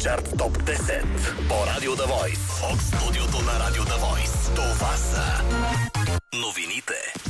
Чарт топ 10 по Радио The Voice. От студиото на Радио The Voice. Това са новините.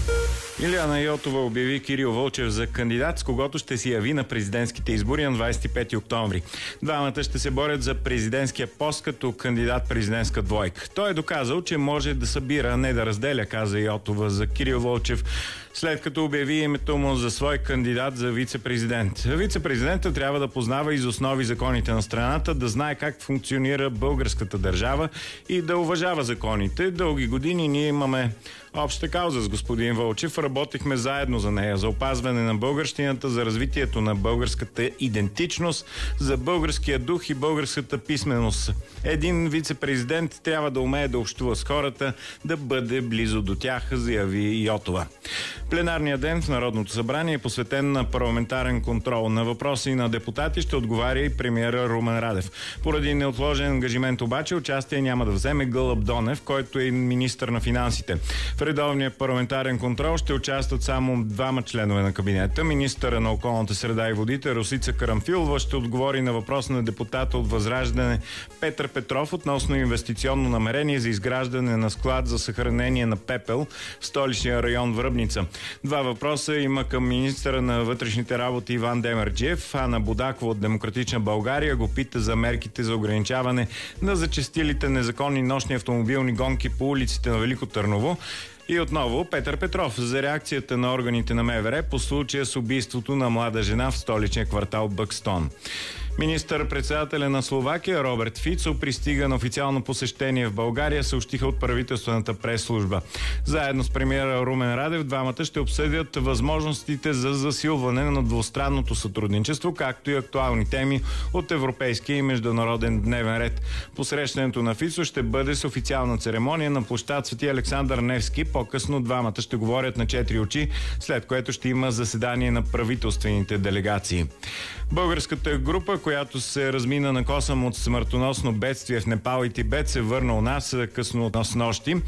Илияна Йотова обяви Кирил Вълчев за кандидат, с когото ще се яви на президентските избори на 25 октомври. Двамата ще се борят за президентския пост като кандидат-президентска двойка. Той е доказал, че може да събира, а не да разделя, каза Йотова за Кирил Вълчев, след като обяви името му за свой кандидат за вице-президент. Вице-президентът трябва да познава из основи законите на страната, да знае как функционира българската държава и да уважава законите. Дълги години ние имаме обща кауза с господин Вълчев. Работихме заедно за нея, за опазване на българщината, за развитието на българската идентичност, за българския дух и българската писменост. Един вице-президент трябва да умее да общува с хората, да бъде близо до тях, заяви Йотова. Пленарният ден в Народното събрание е посветен на парламентарен контрол. На въпроси на депутати ще отговаря и премиера Румен Радев. Поради неотложен ангажимент обаче участие няма да вземе Гълъб Донев, който е министър на финансите. В редовния парламентарен контрол ще участват само двама членове на кабинета. Министъра на околната среда и водите Росица Карамфилова ще отговори на въпрос на депутата от Възраждане Петър Петров относно инвестиционно намерение за изграждане на склад за съхранение на пепел в столичния район Връбница. Два въпроса има към министъра на вътрешните работи Иван Демерджиев. Ана Будакова от Демократична България го пита за мерките за ограничаване на зачестилите незаконни нощни автомобилни гонки по улиците на Велико Търново. И отново Петър Петров за реакцията на органите на МВР по случая с убийството на млада жена в столичния квартал Бъкстон. Министър-председателя на Словакия Роберт Фицо пристига на официално посещение в България, съобщиха от правителствената прес-служба. Заедно с премиера Румен Радев двамата ще обсъдят възможностите за засилване на двустранното сътрудничество, както и актуални теми от европейския и международен дневен ред. Посрещането на Фицо ще бъде с официална церемония на площад Свети Александър Невски. По-късно двамата ще говорят на 4 очи, след което ще има заседание на правителствените делегации. Българската група, която се размина на косъм от смъртоносно бедствие в Непал и Тибет, се върна у нас късно с нощи.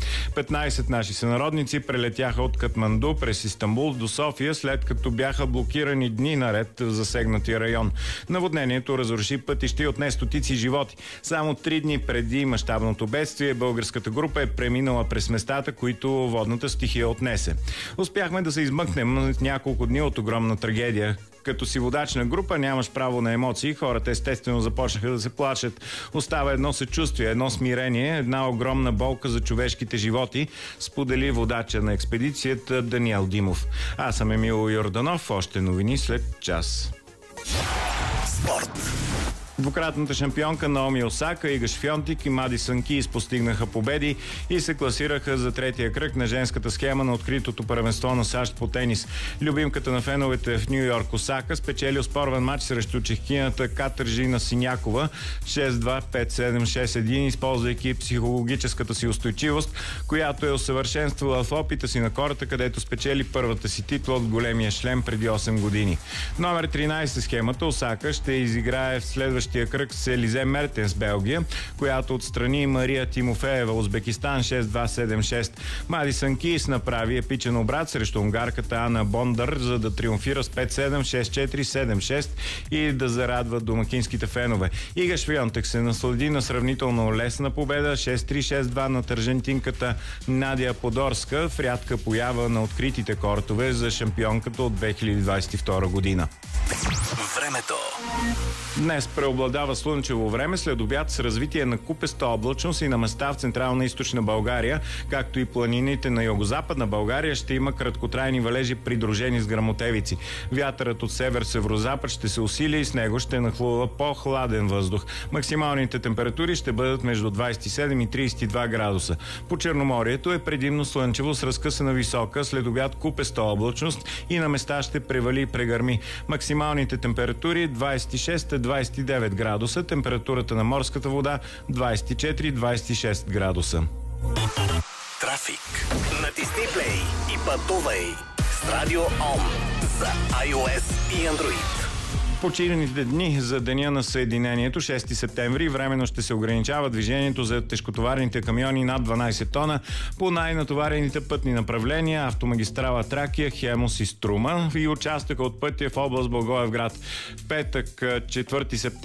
15 наши сънародници прелетяха от Катманду през Истанбул до София, след като бяха блокирани дни наред в засегнатия район. Наводнението разруши пътища и отне стотици животи. Само 3 дни преди мащабното бедствие българската група е преминала през местата, които водната стихия отнесе. Успяхме да се измъкнем няколко дни от огромна трагедия. Като си водачна група нямаш право на емоции. Хората естествено започнаха да се плашат. Остава едно съчувствие, едно смирение, една огромна болка за човешките животи, сподели водача на експедицията Даниел Димов. Аз съм Емил Йорданов. Още новини след час. Спорт. Двукратната шампионка Наоми Осака, Ига Швионтек и Мадисън Кийс постигнаха победи и се класираха за третия кръг на женската схема на откритото първенство на САЩ по тенис. Любимката на феновете в Ню Йорк Осака спечели оспорван матч срещу чехкинята Катържина Синякова 6-2, 5-7, 6-1, използвайки психологическата си устойчивост, която е усъвършенствала в опита си на кората, където спечели първата си титла от големия шлем преди 8 години. Номер 13 схемата Осака ще изиграе в следващия кръг с Елизе Мертенс, Белгия, която отстрани Мария Тимофеева, Узбекистан 6-2-7-6. Мадисън Кийс направи епичен обрат срещу унгарката Ана Бондар, за да триумфира с 5-7, 6-4, 7-6 и да зарадва домакинските фенове. Ига Швионтек се наслади на сравнително лесна победа 6-3, 6-2 над аржентинката Надя Подорска в рядка поява на откритите кортове за шампионката от 2022 година. Времето. Днес преобладава слънчево време, след обяд с развитие на купеста облачност и на места в Централна и Източна България, както и планините на Югозападна България ще има краткотрайни валежи, придружени с гръмотевици. Вятърът от север-северозапад ще се усили и с него ще нахлува по-хладен въздух. Максималните температури ще бъдат между 27 и 32 градуса. По Черноморието е предимно слънчево с разкъсана висока, след обяд купеста облачност и на места ще превали и прегърми. Максималните температури 26-29 градуса, температурата на морската вода 24-26 градуса. Трафик. Натисни плей и пътувай с Радио ОМ за iOS и Android. Почивните дни за Деня на Съединението, 6 септември, временно ще се ограничава движението за тежкотоварните камиони над 12 тона по най-натоварените пътни направления: автомагистрала Тракия, Хемус и Струма и участъка от пътя в област Благоевград. В петък, 4 септември,